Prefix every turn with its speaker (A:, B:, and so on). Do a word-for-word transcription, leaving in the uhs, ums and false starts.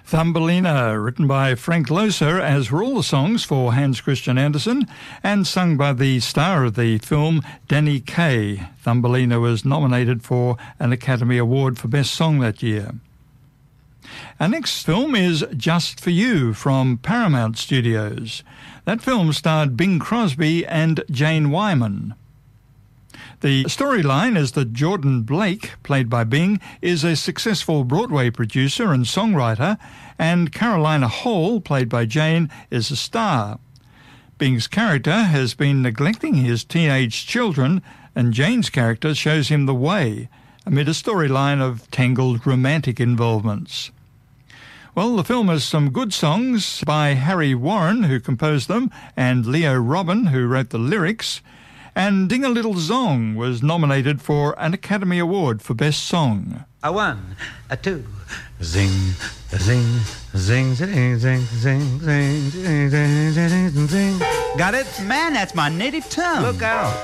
A: Thumbelina, written by Frank Loesser, as were all the songs for Hans Christian Andersen, and sung by the star of the film, Danny Kaye. Thumbelina was nominated for an Academy Award for Best Song that year. Our next film is Just for You from Paramount Studios. That film starred Bing Crosby and Jane Wyman. The storyline is that Jordan Blake, played by Bing, is a successful Broadway producer and songwriter, and Carolina Hall, played by Jane, is a star. Bing's character has been neglecting his teenage children, and Jane's character shows him the way, amid a storyline of tangled romantic involvements. Well, the film has some good songs by Harry Warren, who composed them, and Leo Robin, who wrote the lyrics, and Ding a Little Zong was nominated for an Academy Award for Best Song.
B: A one, a two, zing, a zing, zing, zing, zing, zing, zing, zing, zing, zing, zing. Got it?
C: Man, that's my native tongue.
B: Look out.